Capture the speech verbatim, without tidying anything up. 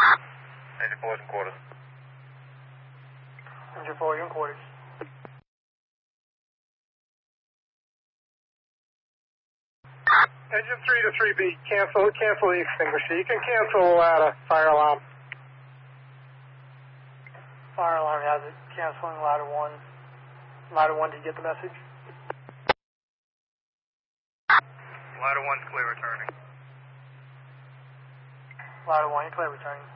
Engine four and quarters. Engine four, you're in quarters. Engine three to three B, cancel, cancel the extinguisher. You can cancel ladder, fire alarm. Fire alarm has it, canceling ladder one. Ladder one, did you get the message? Ladder one's clear returning. Ladder one, you're clear returning.